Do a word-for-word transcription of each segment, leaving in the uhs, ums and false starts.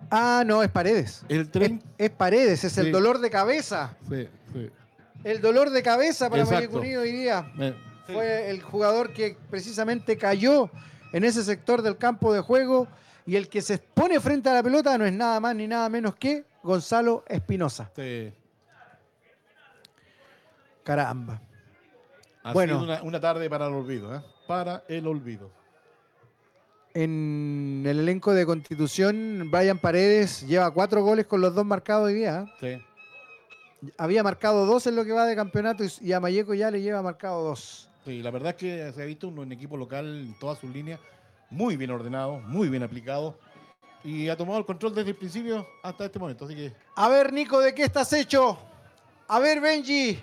Ah, no, es Paredes. El tren... es, es Paredes, es sí. el dolor de cabeza. Sí, sí. El dolor de cabeza para Exacto. Mayek Unido hoy día. Eh, sí. Fue el jugador que precisamente cayó en ese sector del campo de juego y el que se pone frente a la pelota no es nada más ni nada menos que Gonzalo Espinosa. Sí. Caramba. Ha bueno, sido una, una tarde para el olvido, ¿eh? Para el olvido. En el elenco de Constitución, Brian Paredes lleva cuatro goles con los dos marcados hoy día. Sí. Había marcado dos en lo que va de campeonato y a Malleco ya le lleva marcado dos. Sí, la verdad es que se ha visto un equipo local en todas sus líneas, muy bien ordenado, muy bien aplicado y ha tomado el control desde el principio hasta este momento. Así que... A ver, Nico, ¿de qué estás hecho? A ver, Benji.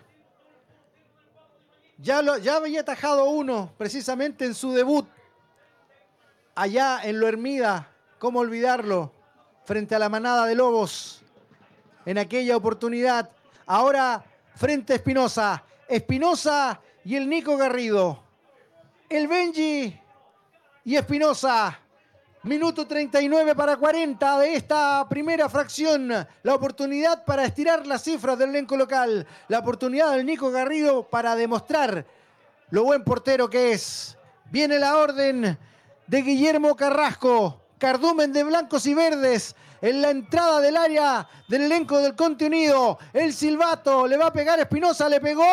Ya, lo, ya había atajado uno precisamente en su debut. Allá en Lo Hermida, ¿cómo olvidarlo? Frente a la manada de lobos. En aquella oportunidad. Ahora frente a Espinosa. Espinosa y el Nico Garrido. El Benji y Espinosa. Minuto treinta y nueve para cuarenta de esta primera fracción. La oportunidad para estirar las cifras del elenco local. La oportunidad del Nico Garrido para demostrar lo buen portero que es. Viene la orden de Guillermo Carrasco. Cardumen de blancos y verdes en la entrada del área del elenco del Conte Unido. El silbato le va a pegar Espinosa, le pegó.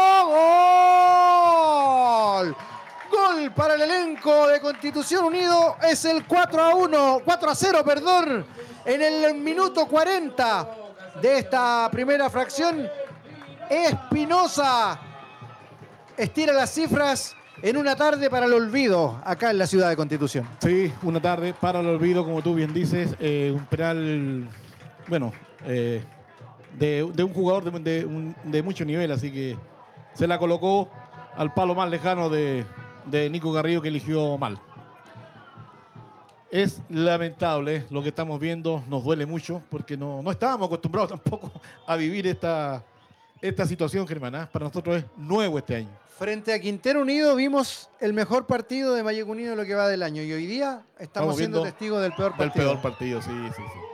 ¡Gol! Gol para el elenco de Constitución Unido. Es el cuatro a uno, cuatro a cero, perdón. En el minuto cuarenta de esta primera fracción. Espinosa estira las cifras en una tarde para el olvido acá en la ciudad de Constitución. Sí, una tarde para el olvido, como tú bien dices. Eh, un penal, bueno, eh, de, de un jugador de, de, un, de mucho nivel, así que se la colocó al palo más lejano de, de Nico Garrido, que eligió mal. Es lamentable lo que estamos viendo, nos duele mucho, porque no, no estábamos acostumbrados tampoco a vivir esta, esta situación, Germán. ¿eh? Para nosotros es nuevo este año. Frente a Quintero Unido vimos el mejor partido de Mayek Unido de lo que va del año y hoy día estamos, estamos siendo testigos del peor partido. Del peor partido, sí, sí, sí.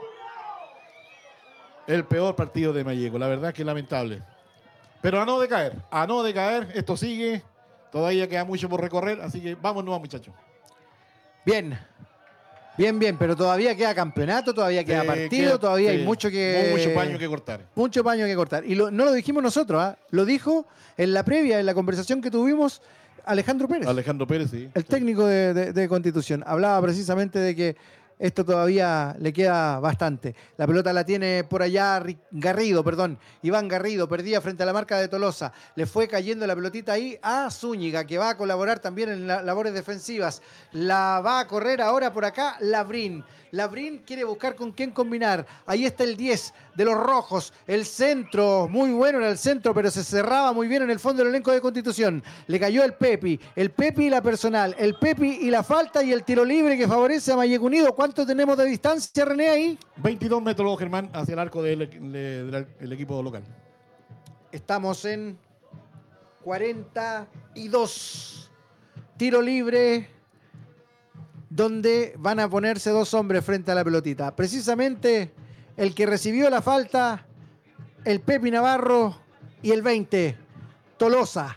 El peor partido de Malleco, la verdad que es lamentable. Pero a no decaer, a no decaer, esto sigue, todavía queda mucho por recorrer, así que vamos nuevos, muchachos. Bien, bien, bien, pero todavía queda campeonato, todavía queda sí, partido, queda, todavía sí, hay mucho que... Mucho paño que cortar. Mucho paño que cortar. Y lo, no lo dijimos nosotros, ¿eh? Lo dijo en la previa, en la conversación que tuvimos, Alejandro Pérez. Alejandro Pérez, sí. El técnico de, de, de Constitución. Hablaba precisamente de que esto todavía le queda bastante. La pelota la tiene por allá Garrido, perdón. Iván Garrido perdía frente a la marca de Tolosa. Le fue cayendo la pelotita ahí a Zúñiga, que va a colaborar también en la, labores defensivas. La va a correr ahora por acá Labrín. Labrín quiere buscar con quién combinar. Ahí está el diez de los rojos. El centro, muy bueno era el centro, pero se cerraba muy bien en el fondo del elenco de Constitución. Le cayó el Pepi. El Pepi y la personal. El Pepi y la falta y el tiro libre que favorece a Mayek Unido. ¿Cuánto tenemos de distancia, René, ahí? veintidós metros, Germán, hacia el arco del, del, del equipo local. Estamos en cuarenta y dos. Tiro libre, donde van a ponerse dos hombres frente a la pelotita. Precisamente el que recibió la falta, el Pepi Navarro y el veinte, Tolosa,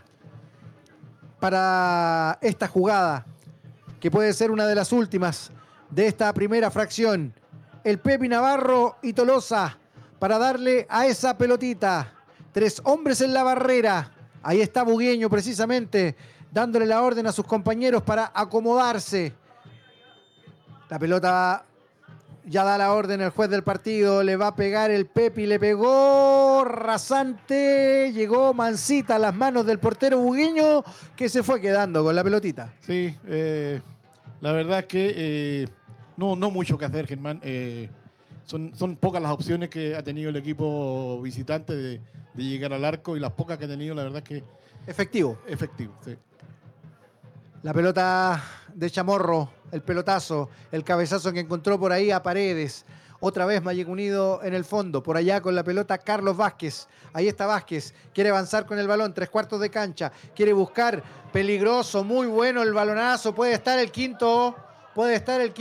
para esta jugada, que puede ser una de las últimas de esta primera fracción. El Pepi Navarro y Tolosa para darle a esa pelotita. Tres hombres en la barrera. Ahí está Bugueño precisamente dándole la orden a sus compañeros para acomodarse. La pelota ya da la orden el juez del partido. Le va a pegar el Pepi. Le pegó rasante. Llegó mansita a las manos del portero Bugueño, que se fue quedando con la pelotita. Sí, eh, la verdad es que eh, no, no mucho que hacer, Germán. Eh, son, son pocas las opciones que ha tenido el equipo visitante de, de llegar al arco y las pocas que ha tenido, la verdad es que... Efectivo. Efectivo, sí. La pelota de Chamorro, el pelotazo, el cabezazo que encontró por ahí a Paredes. Otra vez Mayek Unido en el fondo, por allá con la pelota Carlos Vázquez. Ahí está Vázquez, quiere avanzar con el balón, tres cuartos de cancha. Quiere buscar, peligroso, muy bueno el balonazo. Puede estar el quinto, puede estar el quinto.